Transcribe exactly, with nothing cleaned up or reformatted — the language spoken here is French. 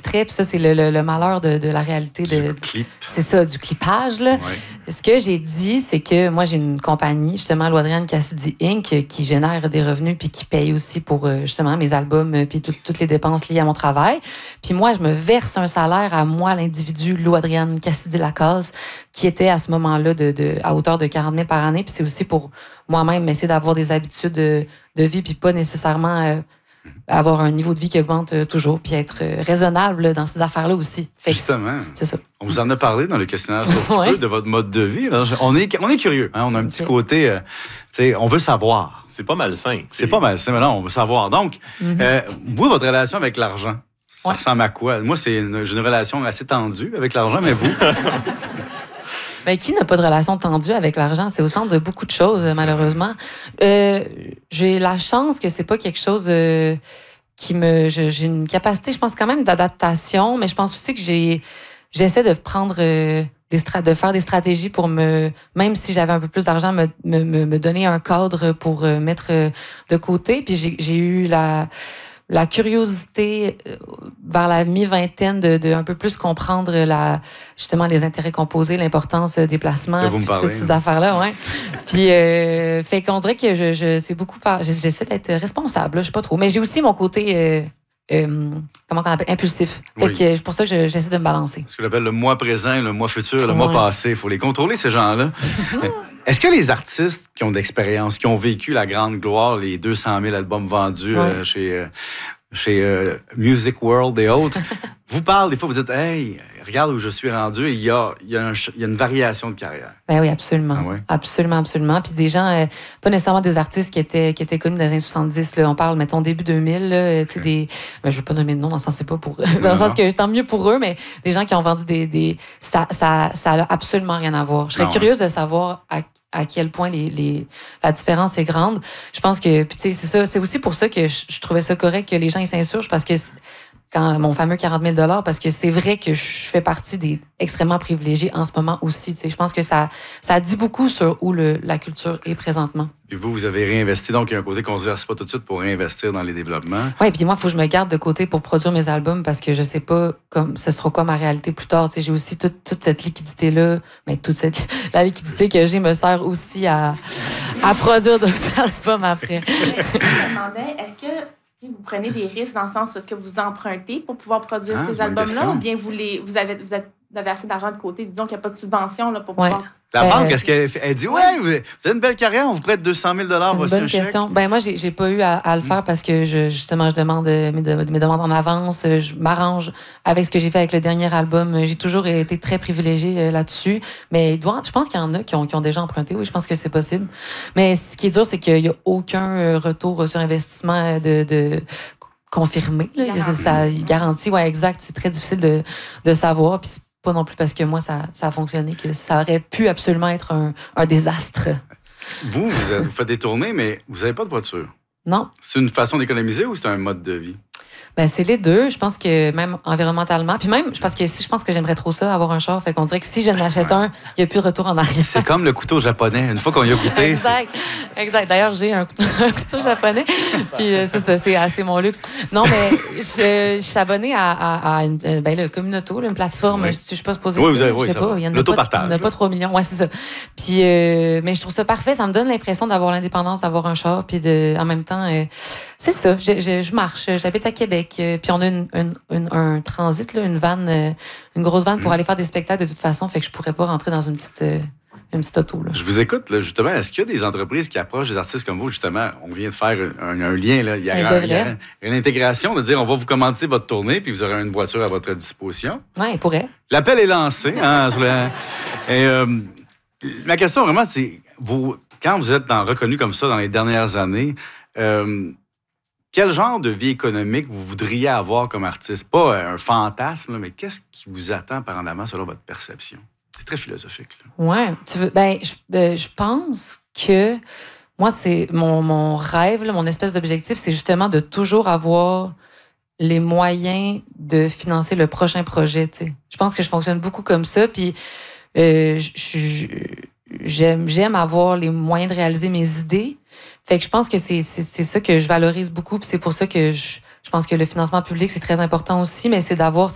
extrait, puis ça, c'est le, le, le malheur de, de la réalité. De, du clip. C'est ça, du clippage. Là. Ouais. Ce que j'ai dit, c'est que moi, j'ai une compagnie, justement, Louadriane Cassidy Incorporated, qui génère des revenus puis qui paye aussi pour, justement, mes albums puis tout, toutes les dépenses liées à mon travail. Puis moi, je me verse un salaire à moi, l'individu Louadriane Cassidy Lacasse, qui était à ce moment-là de, de, à hauteur de quarante mille par année. Puis c'est aussi pour moi-même essayer d'avoir des habitudes de, de vie puis pas nécessairement... Euh, avoir un niveau de vie qui augmente euh, toujours, puis être euh, raisonnable dans ces affaires-là aussi. Fait Justement. C'est ça. On vous en a parlé dans le questionnaire sur ouais. de votre mode de vie. Là. On est, on est curieux. Hein? On a un petit okay. côté... Euh, tu sais, on veut savoir. C'est pas malsain. C'est pas malsain, mais non, on veut savoir. Donc, mm-hmm. euh, vous, votre relation avec l'argent, ça ouais. ressemble à quoi? Moi, c'est une, j'ai une relation assez tendue avec l'argent, mais vous... Ben, qui n'a pas de relation tendue avec l'argent? C'est au centre de beaucoup de choses, malheureusement. Euh, j'ai la chance que c'est pas quelque chose euh, qui me... Je, j'ai une capacité, je pense, quand même d'adaptation, mais je pense aussi que j'ai j'essaie de prendre... Euh, des strat- de faire des stratégies pour me... Même si j'avais un peu plus d'argent, me, me, me donner un cadre pour euh, mettre euh, de côté. Puis j'ai, j'ai eu la... la curiosité vers la mi-vingtaine de, de un peu plus comprendre la, justement les intérêts composés, l'importance des placements, vous me parlez, toutes ces affaires-là, ouais. Puis, euh, fait qu'on dirait que je, je c'est beaucoup par, j'essaie d'être responsable, là, je sais pas trop, mais j'ai aussi mon côté, euh, euh, comment on appelle, impulsif. Fait oui. que c'est pour ça que je, j'essaie de me balancer. Ce qu'on appelle le mois présent, le mois futur, le ouais. mois passé, il faut les contrôler ces gens-là. Est-ce que les artistes qui ont d'expérience, qui ont vécu la grande gloire, les deux cent mille albums vendus ouais. euh, chez, euh, chez euh, Music World et autres, vous parlent des fois, vous dites « Hey, regarde où je suis rendu » et il y a, il y a, un, il y a une variation de carrière. Ben oui, absolument. Ah ouais? Absolument, absolument. Puis des gens, euh, pas nécessairement des artistes qui étaient, qui étaient connus dans les années soixante-dix. Là. On parle, mettons, début deux mille. Là, okay. des, ben, je ne veux pas nommer de nom, dans le sens, c'est pas pour dans le sens que tant mieux pour eux, mais des gens qui ont vendu des... des ça, ça, ça a absolument rien à voir. Je serais ah curieuse ouais. de savoir à à quel point les, les, la différence est grande. Je pense que, puis tu sais, c'est ça, c'est aussi pour ça que je, je trouvais ça correct que les gens ils s'insurgent parce que quand mon fameux quarante mille dollars, parce que c'est vrai que je fais partie des extrêmement privilégiés en ce moment aussi. Tu sais, je pense que ça, ça dit beaucoup sur où le, la culture est présentement. Puis vous, vous avez réinvesti, donc il y a un côté qu'on ne se verse pas tout de suite pour réinvestir dans les développements. Oui, puis moi, il faut que je me garde de côté pour produire mes albums parce que je sais pas comme ce sera quoi ma réalité plus tard. Tu sais, j'ai aussi toute, toute cette liquidité-là, mais toute cette la liquidité que j'ai me sert aussi à, à produire d'autres albums après. Je me demandais, est-ce que vous prenez des risques dans le sens où est-ce que vous empruntez pour pouvoir produire ah, ces albums-là ou bien vous, les, vous, avez, vous, êtes, vous avez assez d'argent de côté? Disons qu'il n'y a pas de subvention là, pour ouais. pouvoir... La euh, banque, est-ce qu'elle elle dit « Ouais, vous avez une belle carrière, on vous prête deux cent mille dollars. » C'est une bonne question. Ben moi, j'ai, j'ai pas eu à, à le faire parce que je, justement, je demande mes, mes demandes en avance. Je m'arrange avec ce que j'ai fait avec le dernier album. J'ai toujours été très privilégiée là-dessus. Mais doit, je pense qu'il y en a qui ont, qui ont déjà emprunté. Oui, je pense que c'est possible. Mais ce qui est dur, c'est qu'il n'y a aucun retour sur investissement de... de confirmé. Là. Garanti. Ça garantit, ouais, exact. C'est très difficile de, de savoir. Puis c'est pas non plus parce que moi, ça, ça a fonctionné que ça aurait pu absolument être un, un désastre. Vous, vous, êtes, vous faites des tournées, mais vous n'avez pas de voiture. Non. C'est une façon d'économiser ou c'est un mode de vie? Ben, c'est les deux. Je pense que même environnementalement. Puis même, parce que si je pense que j'aimerais trop ça, avoir un char. Fait qu'on dirait que si je n'achète un, il n'y a plus de retour en arrière. C'est comme le couteau japonais. Une fois qu'on y a goûté. Exact. C'est... Exact. D'ailleurs, j'ai un couteau, un couteau japonais. Puis euh, c'est ça, c'est assez mon luxe. Non, mais je, je suis abonnée à, à, à une, ben, le Communauto, là, une plateforme. Oui. Je ne sais pas supposée. Oui, vous avez, oui, je sais pas. Il y en a pas, il y en a pas trois millions. Ouais, c'est ça. Puis, euh, mais je trouve ça parfait. Ça me donne l'impression d'avoir l'indépendance, d'avoir un char. Puis de, en même temps, euh, c'est ça. Je, je, je marche. J'habite à Québec. Euh, puis on a une Une, une, un transit, là, une vanne, euh, une grosse vanne pour mmh. aller faire des spectacles de toute façon, fait que je pourrais pas rentrer dans une petite, euh, une petite auto. Là. Je vous écoute, là, justement. Est-ce qu'il y a des entreprises qui approchent des artistes comme vous, justement? On vient de faire un, un lien, là. Il y a, un, il y a une intégration de dire on va vous commenter votre tournée puis vous aurez une voiture à votre disposition. Oui, il pourrait. L'appel est lancé. Hein, sur le, et, euh, ma question, vraiment, c'est vous, quand vous êtes dans, reconnu comme ça dans les dernières années, euh, quel genre de vie économique vous voudriez avoir comme artiste? Pas un fantasme, là, mais qu'est-ce qui vous attend par en avant selon votre perception? C'est très philosophique. Oui, tu veux. Ben, je, ben, je pense que moi, c'est mon, mon rêve, là, mon espèce d'objectif, c'est justement de toujours avoir les moyens de financer le prochain projet. T'sais. Je pense que je fonctionne beaucoup comme ça. Puis euh, je, je, j'aime, j'aime avoir les moyens de réaliser mes idées. Fait que je pense que c'est, c'est, c'est ça que je valorise beaucoup, puis c'est pour ça que je, je pense que le financement public, c'est très important aussi, mais c'est d'avoir